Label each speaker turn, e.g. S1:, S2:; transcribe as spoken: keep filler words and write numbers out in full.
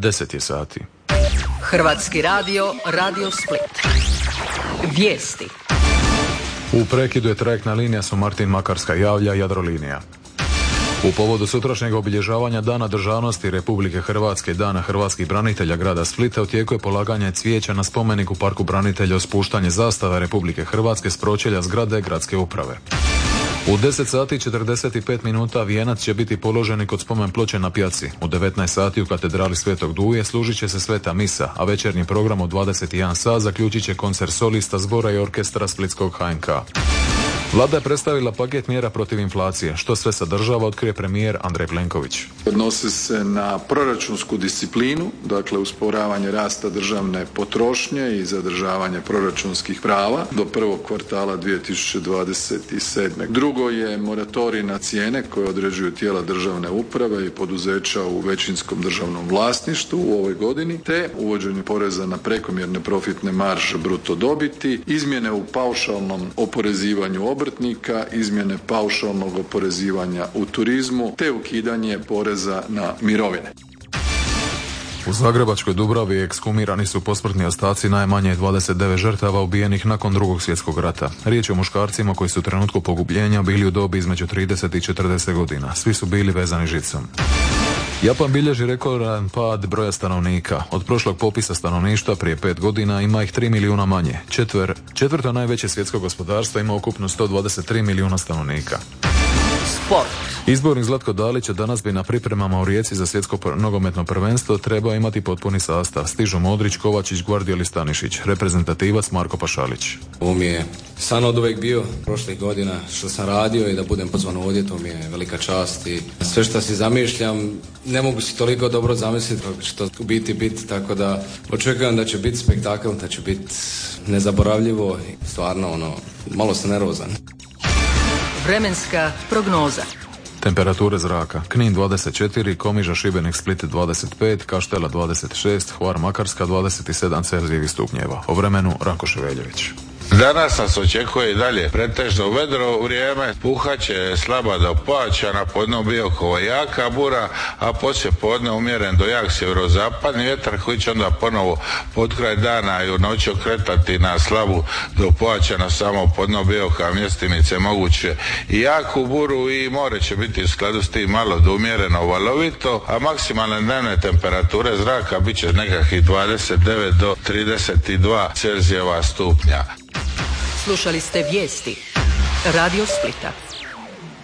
S1: deset je sati.
S2: Hrvatski radio, Radio Split. Vijesti.
S1: U prekidu je trajektna linija su Martin Makarska javlja Jadrolinija. U povodu sutrašnjeg obilježavanja Dana državnosti Republike Hrvatske i Dana hrvatskih branitelja grada Splita u tijeku je polaganje cvijeća na spomenik u Parku branitelja uz puštanje zastave Republike Hrvatske s pročelja zgrade gradske uprave. U deset sati i četrdeset pet minuta vijenac će biti položen i kod spomen ploče na Pjaci. U devetnaest sati u katedrali Svetog Duje služit će se sveta misa, a večernji program u dvadeset jedan sat zaključit će koncert solista zbora i orkestra Splitskog H N K. Vlada je predstavila paket mjera protiv inflacije. Što sve sadržava, otkrije premijer Andrej Plenković.
S3: Odnosi se na proračunsku disciplinu, dakle usporavanje rasta državne potrošnje i zadržavanje proračunskih prava do prvog kvartala dvije tisuće dvadeset sedme. Drugo je moratorij na cijene koje određuju tijela državne uprave i poduzeća u većinskom državnom vlasništvu u ovoj godini, te uvođenje poreza na prekomjerne profitne marže bruto dobiti, izmjene u paušalnom oporezivanju obrtnika, izmjene paušalnog oporezivanja u turizmu, te ukidanje poreza na mirovine.
S1: U Zagrebačkoj Dubravi ekshumirani su posmrtni ostaci najmanje dvadeset devet žrtava ubijenih nakon Drugog svjetskog rata. Riječ je o muškarcima koji su u trenutku pogubljenja bili u dobi između trideset i četrdeset godina. Svi su bili vezani žicom. Japan bilježi rekordan pad broja stanovnika. Od prošlog popisa stanovništva prije pet godina ima ih tri milijuna manje. Četver, četvrto najveće svjetsko gospodarstvo ima ukupno sto dvadeset tri milijuna stanovnika.
S2: Sport.
S1: Izbornik Zlatko Dalić danas bi na pripremama u Rijeci za svjetsko nogometno prvenstvo trebao imati potpuni sastav. Stižu Modrić, Kovačić, Gvardiol i Stanišić. Reprezentativac Marko Pašalić.
S4: Ovo mi je san od uvijek bio prošlih godina što sam radio i da budem pozvan ovdje, to mi je velika čast i sve što si zamišljam ne mogu si toliko dobro zamisliti kako će to u biti biti, tako da očekujem da će biti spektakl, da će biti nezaboravljivo i stvarno ono, malo sam nervozan.
S2: Vremenska prognoza.
S1: Temperature zraka: Knin dvadeset četiri, Komiža, Šibenik, Split dvadeset pet, Kaštela dvadeset šest, Hvar, Makarska dvadeset sedam Celzijevih stupnjeva. O vremenu Ranko Ševeljević.
S5: Danas nas očekuje i dalje pretežno vedro vrijeme, puhaće slaba do pojačana, podne Biokova jaka bura, a poslije podne umjeren do jak sjeverozapadni vjetar koji će onda ponovo pod kraj dana i u noći okretati na slabu do pojačana, samo podne Biokova mjestinice moguće i jaku buru i more će biti u skladu s tim malo do umjereno valovito, a maksimalne dnevne temperature zraka bit će nekakvih dvadeset devet do trideset dva Celzijeva stupnja.
S2: Slušali ste vijesti Radio Splita.